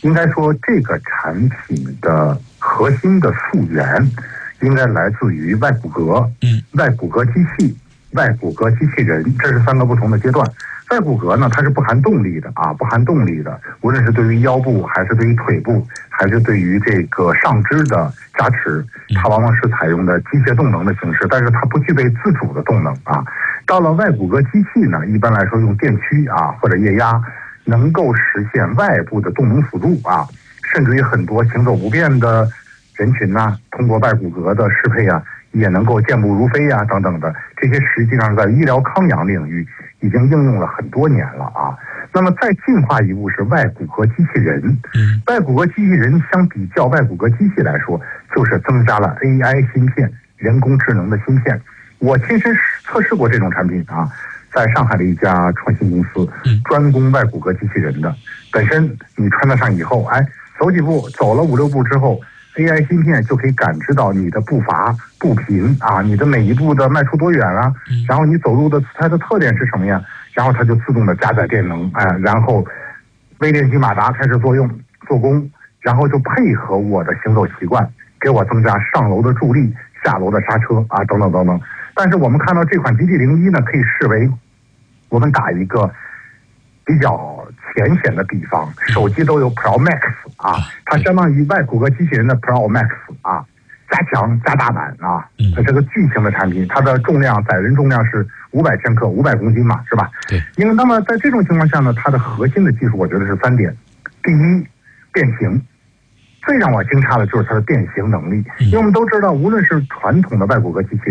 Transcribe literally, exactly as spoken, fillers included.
应该说这个产品的核心的溯源应该来自于外骨骼、嗯，外骨骼机器、外骨骼机器人，这是三个不同的阶段。外骨骼呢，它是不含动力的啊，不含动力的，无论是对于腰部，还是对于腿部，还是对于这个上肢的加持，它往往是采用的机械动能的形式，但是它不具备自主的动能啊。到了外骨骼机器呢，一般来说用电驱啊或者液压，能够实现外部的动能辅助啊，甚至于很多行走不便的人群呐、啊，通过外骨骼的适配啊，也能够健步如飞啊等等的，这些实际上在医疗康养领域已经应用了很多年了啊。那么再进化一步是外骨骼机器人，外骨骼机器人相比较外骨骼机器来说，就是增加了 A I 芯片，人工智能的芯片。我亲身测试过这种产品啊，在上海的一家创新公司，专攻外骨骼机器人的。本身你穿得上以后，哎，走几步，走了五六步之后，A I 芯片就可以感知到你的步伐、步频啊，你的每一步的迈出多远啊，然后你走路的它的特点是什么呀？然后它就自动的加载电能，哎，然后微电机马达开始作用做工，然后就配合我的行走习惯，给我增加上楼的助力、下楼的刹车啊，等等等等。但是我们看到这款 G T 零一呢，可以视为我们打一个比较浅显的比方，手机都有 Pro Max 啊，它相当于外骨骼机器人的 Pro Max 啊，加强加大版啊，这个巨型的产品，它的重量载人重量是五百千克，五百公斤嘛，是吧？对。因为那么在这种情况下呢，它的核心的技术我觉得是三点：第一，变形。最让我惊诧的就是它的变形能力，因为我们都知道，无论是传统的外骨骼机器人。